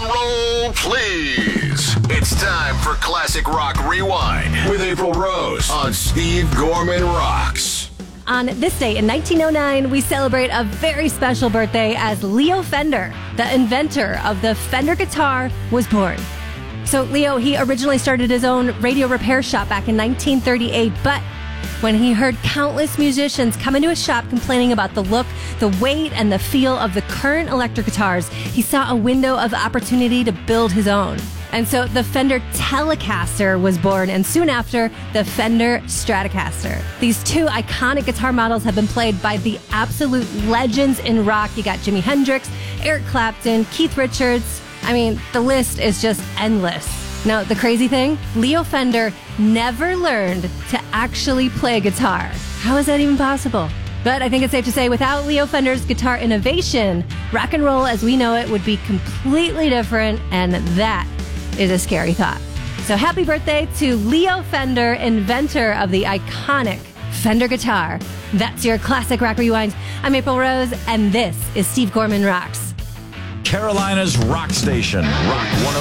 Drum roll, please. It's time for Classic Rock Rewind with April Rose on Steve Gorman Rocks. On this day in 1909, we celebrate a very special birthday as Leo Fender, the inventor of the Fender guitar, was born. So Leo, he originally started his own radio repair shop back in 1938, but when he heard countless musicians come into his shop complaining about the look, the weight, and the feel of the current electric guitars, he saw a window of opportunity to build his own. And so the Fender Telecaster was born, and soon after, the Fender Stratocaster. These two iconic guitar models have been played by the absolute legends in rock. You got Jimi Hendrix, Eric Clapton, Keith Richards. I mean, the list is just endless. Now, the crazy thing, Leo Fender never learned to actually play guitar. How is that even possible? But I think it's safe to say without Leo Fender's guitar innovation, rock and roll as we know it would be completely different, and that is a scary thought. So happy birthday to Leo Fender, inventor of the iconic Fender guitar. That's your Classic Rock Rewind. I'm April Rose, and this is Steve Gorman Rocks. Carolina's rock station, Rock 101.